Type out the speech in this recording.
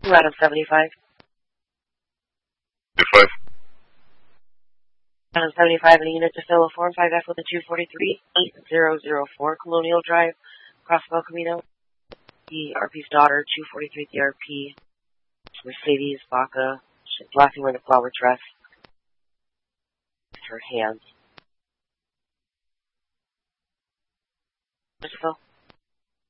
Adam 75. 5. Adam 75 in a unit to fill a Form 5F with a 243-8004 Colonial Drive, Crossville, Camino. The RP's daughter, 243 the RP. Mercedes Baca. She's laughing with a flower dress. Her hands. Mr. Phil?